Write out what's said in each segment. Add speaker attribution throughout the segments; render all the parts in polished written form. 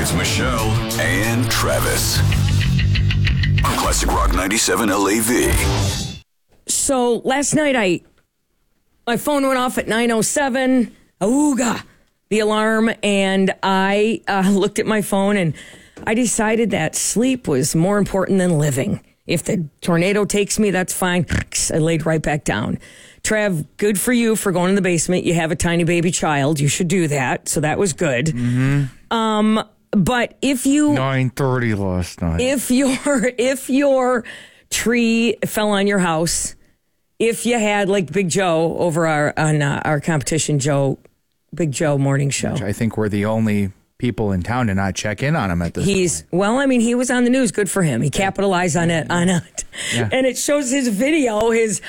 Speaker 1: Here's Michelle and Travis on Classic Rock 97 LAV.
Speaker 2: So last night, my phone went off at 9:07. Ooga, the alarm, and I looked at my phone and I decided that sleep was more important than living. If the tornado takes me, that's fine. I laid right back down. Trav, good for you for going in the basement. You have a tiny baby child. You should do that. So that was good. Mm-hmm. But if you
Speaker 3: 9:30 last night.
Speaker 2: If your tree fell on your house, if you had like Big Joe over our competition, Big Joe morning show.
Speaker 3: Which I think we're the only people in town to not check in on him at this point.
Speaker 2: He was on the news. Good for him. He capitalized on it. Yeah. And it shows his video, his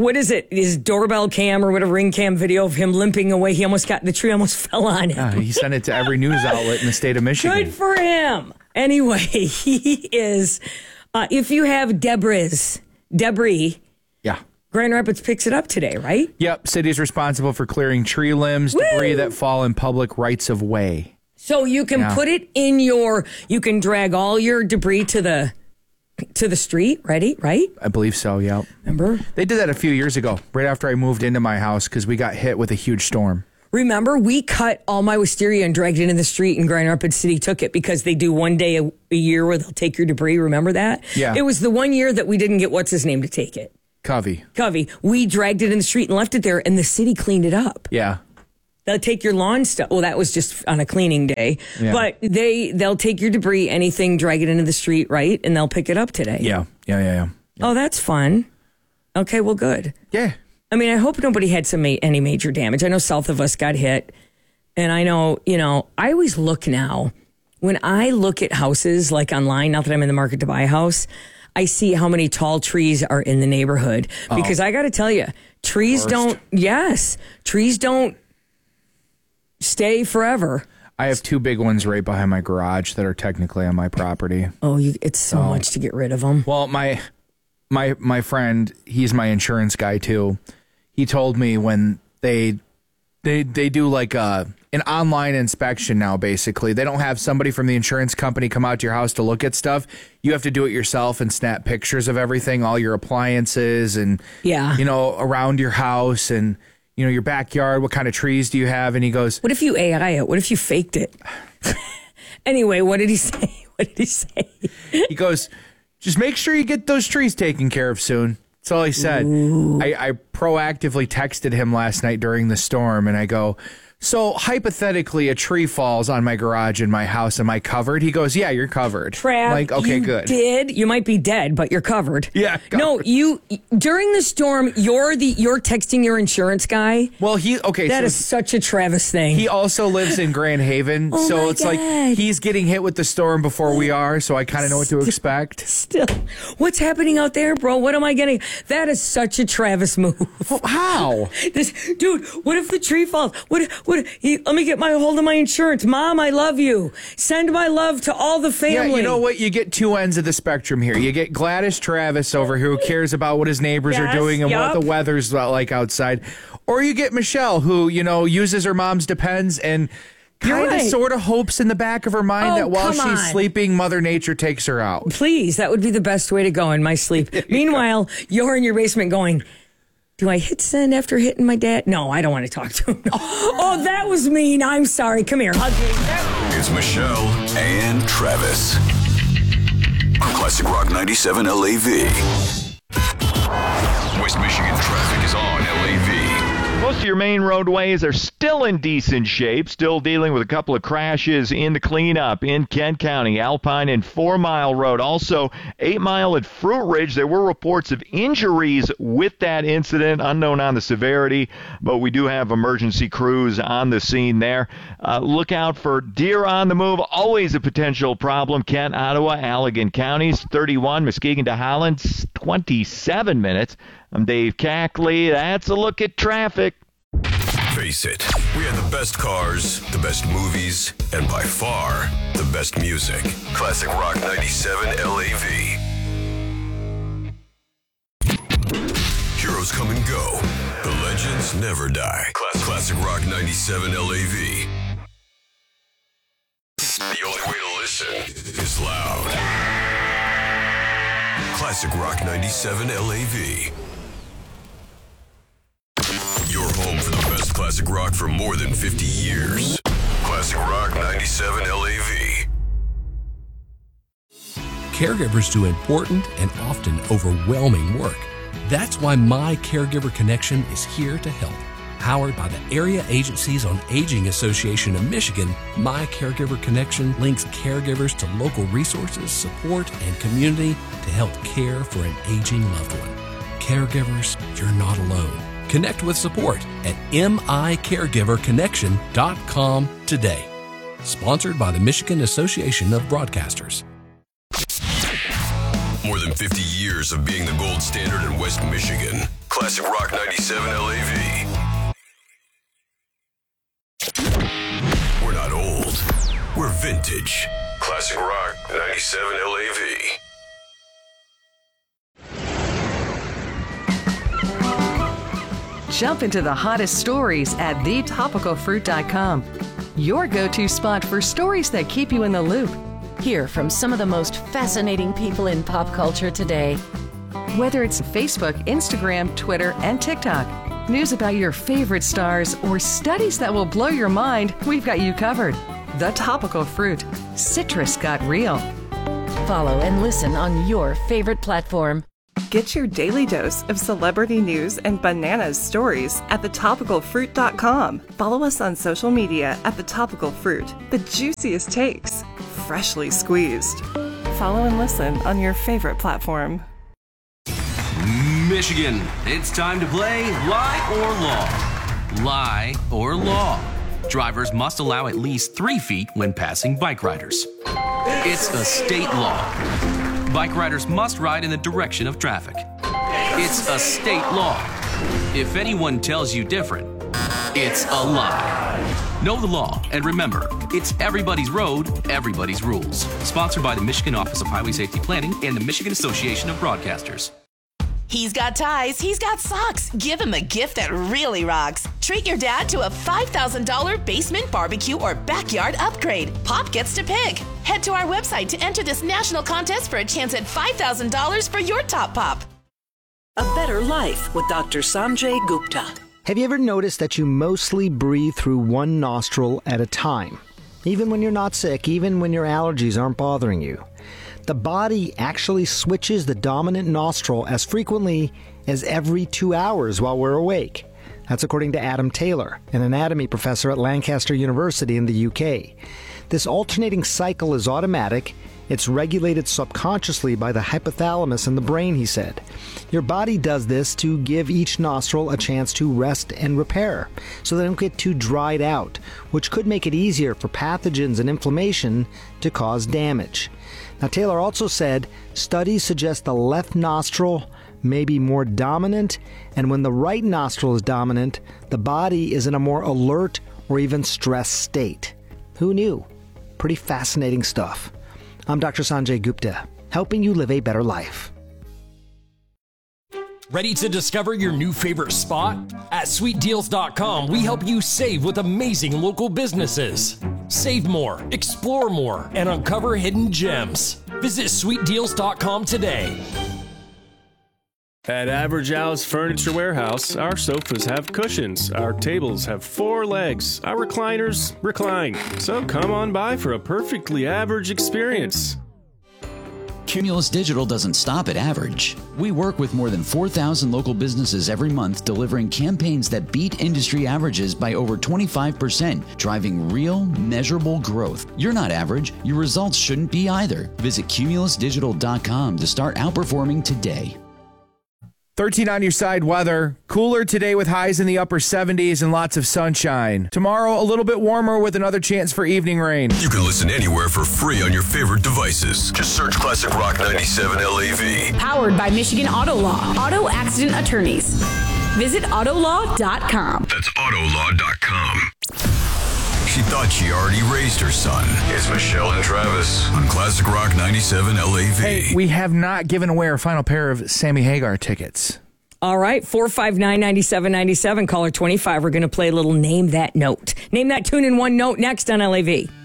Speaker 2: doorbell cam or whatever, ring cam video of him limping away. The tree almost fell on him.
Speaker 3: Yeah, he sent it to every news outlet in the state of Michigan.
Speaker 2: Good for him. Anyway, he is, if you have debris.
Speaker 3: Yeah.
Speaker 2: Grand Rapids picks it up today, right?
Speaker 3: Yep. City's responsible for clearing tree limbs, debris that fall in public rights of way.
Speaker 2: So you can put it in you can drag all your debris to the street, right?
Speaker 3: I believe so, yeah.
Speaker 2: Remember?
Speaker 3: They did that a few years ago, right after I moved into my house, because we got hit with a huge storm.
Speaker 2: Remember, we cut all my wisteria and dragged it in the street, and Grand Rapids City took it because they do one day a year where they'll take your debris. Remember that?
Speaker 3: Yeah.
Speaker 2: It was the one year that we didn't get what's-his-name to take it.
Speaker 3: Covey.
Speaker 2: We dragged it in the street and left it there, and the city cleaned it up.
Speaker 3: Yeah.
Speaker 2: They'll take your lawn stuff. Well, that was just on a cleaning day. Yeah. But they'll take your debris, anything, drag it into the street, right? And they'll pick it up today.
Speaker 3: Yeah.
Speaker 2: Oh, that's fun. Okay, well, good.
Speaker 3: Yeah.
Speaker 2: I mean, I hope nobody had any major damage. I know south of us got hit. And I know, I always look now. When I look at houses, like online, not that I'm in the market to buy a house, I see how many tall trees are in the neighborhood. Because I got to tell you, trees don't stay forever.
Speaker 3: I have two big ones right behind my garage that are technically on my property.
Speaker 2: Oh, it's so much to get rid of them.
Speaker 3: Well, my friend, he's my insurance guy too. He told me when they do like an online inspection now, basically. They don't have somebody from the insurance company come out to your house to look at stuff. You have to do it yourself and snap pictures of everything, all your appliances and, around your house and, your backyard. What kind of trees do you have? And he goes,
Speaker 2: what if you AI it? What if you faked it? Anyway, what did he say?
Speaker 3: He goes, just make sure you get those trees taken care of soon. That's all he said. I proactively texted him last night during the storm, and I go, so hypothetically, a tree falls on my garage in my house. Am I covered? He goes, yeah, you're covered.
Speaker 2: Trav,
Speaker 3: like, okay, good.
Speaker 2: You might be dead, but you're covered.
Speaker 3: Yeah. Covered.
Speaker 2: No, during the storm, you're texting your insurance guy.
Speaker 3: Well, that
Speaker 2: is such a Travis thing.
Speaker 3: He also lives in Grand Haven, so it's like he's getting hit with the storm before we are. So I kind of know what to expect.
Speaker 2: Still, what's happening out there, bro? What am I getting? That is such a Travis move.
Speaker 3: How?
Speaker 2: Dude, what if the tree falls? Let me get hold of my insurance. Mom, I love you. Send my love to all the family.
Speaker 3: Yeah, you know what? You get two ends of the spectrum here. You get Gladys Travis over here who cares about what his neighbors are doing and what the weather's like outside. Or you get Michelle who, uses her mom's Depends and kind of sort of hopes in the back of her mind that while she's sleeping, Mother Nature takes her out.
Speaker 2: Please, that would be the best way to go in my sleep. Meanwhile, you're in your basement going, do I hit send after hitting my dad? No, I don't want to talk to him. Oh, that was mean. I'm sorry. Come here. Hug me.
Speaker 1: Here's Michelle and Travis on Classic Rock 97 LAV. West Michigan traffic is on LAV.
Speaker 4: Most of your main roadways are still in decent shape, still dealing with a couple of crashes in the cleanup in Kent County, Alpine and 4 Mile Road. Also, 8 Mile at Fruit Ridge. There were reports of injuries with that incident, unknown on the severity, but we do have emergency crews on the scene there. Look out for deer on the move, always a potential problem. Kent, Ottawa, Allegan counties, 31, Muskegon to Holland, 27 minutes. I'm Dave Cackley. That's a look at traffic.
Speaker 1: Face it, we have the best cars, the best movies, and by far, the best music. Classic Rock 97 LAV. Heroes come and go. The legends never die. Classic Rock 97 LAV. The only way to listen is loud. Classic Rock 97 LAV. Your home for the best classic rock for more than 50 years. Classic Rock 97 LAV.
Speaker 5: Caregivers do important and often overwhelming work. That's why My Caregiver Connection is here to help. Powered by the Area Agencies on Aging Association of Michigan, My Caregiver Connection links caregivers to local resources, support, and community to help care for an aging loved one. Caregivers, you're not alone. Connect with support at micaregiverconnection.com today. Sponsored by the Michigan Association of Broadcasters.
Speaker 1: More than 50 years of being the gold standard in West Michigan. Classic Rock 97 LAV. We're not old. We're vintage. Classic Rock 97 LAV.
Speaker 6: Jump into the hottest stories at thetopicalfruit.com. Your go-to spot for stories that keep you in the loop.
Speaker 7: Hear from some of the most fascinating people in pop culture today.
Speaker 6: Whether it's Facebook, Instagram, Twitter, and TikTok, news about your favorite stars, or studies that will blow your mind, we've got you covered. The Topical Fruit. Citrus got real.
Speaker 7: Follow and listen on your favorite platform.
Speaker 8: Get your daily dose of celebrity news and bananas stories at thetopicalfruit.com. Follow us on social media at The Topical Fruit. The juiciest takes, freshly squeezed. Follow and listen on your favorite platform.
Speaker 9: Michigan, it's time to play Lie or Law. Lie or Law. Drivers must allow at least 3 feet when passing bike riders. It's a state law. Bike riders must ride in the direction of traffic. It's a state law. If anyone tells you different, it's a lie. Know the law, and remember, it's everybody's road, everybody's rules. Sponsored by the Michigan Office of Highway Safety Planning and the Michigan Association of Broadcasters.
Speaker 10: He's got ties, he's got socks. Give him a gift that really rocks. Treat your dad to a $5,000 basement barbecue or backyard upgrade. Pop gets to pick. Head to our website to enter this national contest for a chance at $5,000 for your top pop.
Speaker 11: A Better Life with Dr. Sanjay Gupta.
Speaker 12: Have you ever noticed that you mostly breathe through one nostril at a time? Even when you're not sick, even when your allergies aren't bothering you. The body actually switches the dominant nostril as frequently as every 2 hours while we're awake. That's according to Adam Taylor, an anatomy professor at Lancaster University in the UK. This alternating cycle is automatic. It's regulated subconsciously by the hypothalamus in the brain, he said. Your body does this to give each nostril a chance to rest and repair, so they don't get too dried out, which could make it easier for pathogens and inflammation to cause damage. Now, Taylor also said studies suggest the left nostril may be more dominant, and when the right nostril is dominant, the body is in a more alert or even stressed state. Who knew? Pretty fascinating stuff. I'm Dr. Sanjay Gupta, helping you live a better life.
Speaker 13: Ready to discover your new favorite spot? At sweetdeals.com, we help you save with amazing local businesses. Save more, explore more, and uncover hidden gems. Visit sweetdeals.com today.
Speaker 14: At Average Al's Furniture Warehouse, our sofas have cushions, our tables have 4 legs, our recliners recline. So come on by for a perfectly average experience.
Speaker 15: Cumulus Digital doesn't stop at average. We work with more than 4,000 local businesses every month, delivering campaigns that beat industry averages by over 25%, driving real, measurable growth. You're not average. Your results shouldn't be either. Visit cumulusdigital.com to start outperforming today.
Speaker 3: 13 on your side weather. Cooler today with highs in the upper 70s and lots of sunshine. Tomorrow, a little bit warmer with another chance for evening rain.
Speaker 1: You can listen anywhere for free on your favorite devices. Just search Classic Rock 97 LAV.
Speaker 16: Powered by Michigan Auto Law. Auto accident attorneys. Visit autolaw.com.
Speaker 1: That's autolaw.com. She thought she already raised her son. It's Michelle and Travis on Classic Rock 97 LAV.
Speaker 3: Hey, we have not given away our final pair of Sammy Hagar tickets.
Speaker 2: All right, 459-9797, caller 25. We're going to play a little Name That Note. Name that tune in one note next on LAV.